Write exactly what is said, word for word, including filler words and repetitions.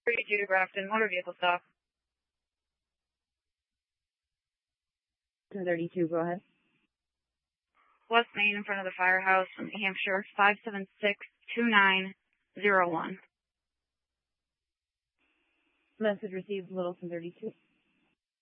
thirty-two to Grafton, motor vehicle stop. ten thirty-two, go ahead. West Main in front of the firehouse in New Hampshire, five seven six two nine zero one. Message received, Littleton thirty-two.